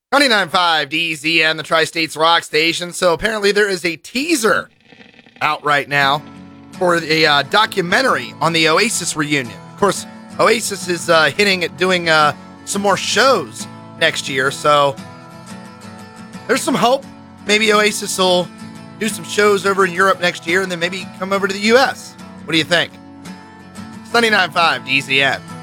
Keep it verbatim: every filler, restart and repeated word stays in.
ninety-nine point five D Z N, the Tri-States Rock Station. So apparently there is a teaser out right now for a uh, documentary on the Oasis reunion. Of course, Oasis is uh, hitting at doing uh, some more shows next year. So there's some hope. Maybe Oasis will do some shows over in Europe next year and then maybe come over to the U S. What do you think? It's ninety-nine point five D Z N.